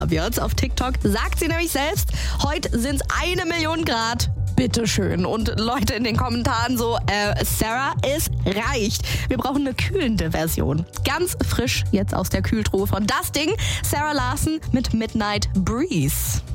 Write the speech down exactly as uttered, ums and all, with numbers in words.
wird's auf TikTok, sagt sie nämlich selbst, heute sind's eine Million Grad. Bitteschön. Und Leute in den Kommentaren so, äh, Sarah, es reicht. Wir brauchen eine kühlende Version. Ganz frisch jetzt aus der Kühltruhe von das Ding, Sarah Larson mit Midnight Breeze.